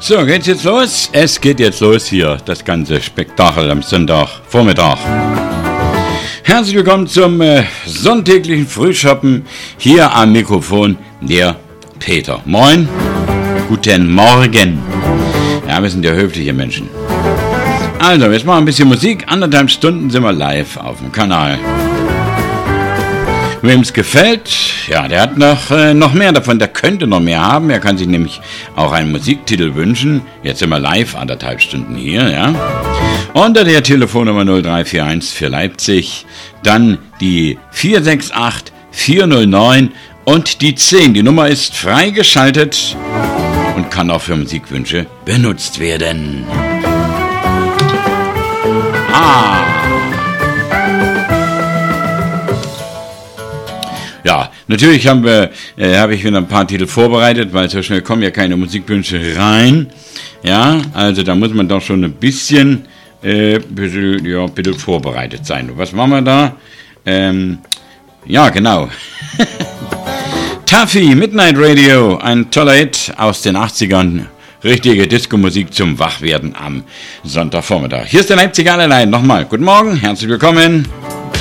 So, geht's jetzt los? Es geht jetzt los hier, das ganze Spektakel am Sonntagvormittag. Herzlich willkommen zum sonntäglichen Frühschoppen. Hier am Mikrofon der Peter. Moin, guten Morgen. Ja, wir sind ja höfliche Menschen. Also, jetzt machen wir ein bisschen Musik. 1,5 Stunden sind wir live auf dem Kanal. Wem es gefällt, ja, der hat noch mehr davon, der könnte noch mehr haben. Er kann sich nämlich auch einen Musiktitel wünschen. Jetzt sind wir live 1,5 Stunden hier, ja. Unter der Telefonnummer 0341 für Leipzig, dann die 468 409 und die 10. Die Nummer ist freigeschaltet und kann auch für Musikwünsche benutzt werden. Ja, natürlich habe ich wieder ein paar Titel vorbereitet, weil so schnell kommen ja keine Musikwünsche rein. Ja, also da muss man doch schon ein bisschen vorbereitet sein. Und was machen wir da? Ja, genau. Taffy, Midnight Radio, ein toller Hit aus den 80ern. Richtige Disco-Musik zum Wachwerden am Sonntagvormittag. Hier ist der Leipziger Allerlei. Nochmal, guten Morgen, herzlich willkommen.